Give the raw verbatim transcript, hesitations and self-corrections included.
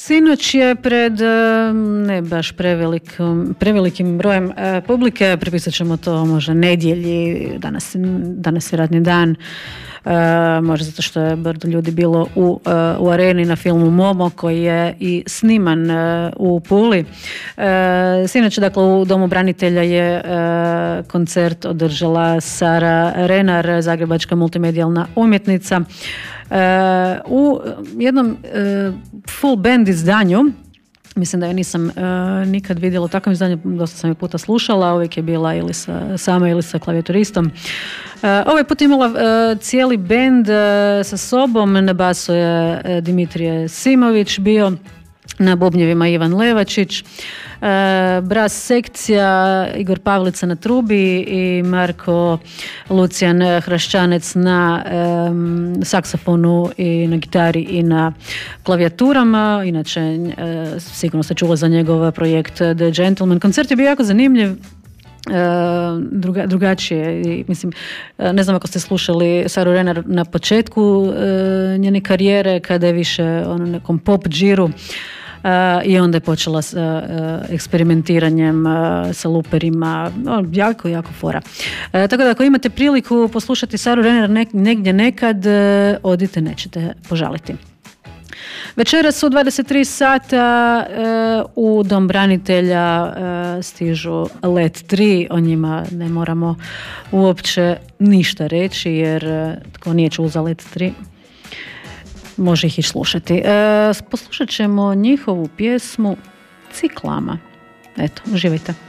Sinoć je pred ne baš prevelikim, prevelikim brojem publike, pripisat ćemo to možda nedjelji, danas, danas je radni dan, možda zato što je brdo ljudi bilo u, u areni na filmu Momo koji je i sniman u Puli. Sinoć, dakle, u Domu branitelja je koncert održala Sara Renar, zagrebačka multimedijalna umjetnica. U jednom full band izdanju, mislim da je nisam uh, nikad vidjela u takvom izdanju, dosta sam je puta slušala, uvijek je bila ili sa, sama ili sa klavijaturistom. Uh, ovaj put imala uh, cijeli band uh, sa sobom, na basu je uh, Dimitrije Simović bio, na bubnjevima Ivan Levačić, uh, bras sekcija Igor Pavlica na trubi i Marko Lucijan Hraščanec na um, saksofonu i na gitari i na klavijaturama. Inače, uh, sigurno ste čuli za njegov projekt The Gentleman. Koncert je bio jako zanimljiv. Uh, druga, drugačije i, mislim, uh, ne znam ako ste slušali Saru Renar na početku uh, njene karijere kada je više ono nekom pop džiru uh, i onda je počela s uh, eksperimentiranjem uh, sa luperima, uh, jako, jako fora. Uh, tako da ako imate priliku poslušati Saru Renar nek- negdje nekad, uh, odite, nećete požaliti. Večeras u dvadeset tri sata uh, u Dom branitelja uh, stižu Let tri, o njima ne moramo uopće ništa reći jer uh, tko nije čuo za Let tri može ih i slušati. Uh, poslušat ćemo njihovu pjesmu Ciklama. Eto, uživajte.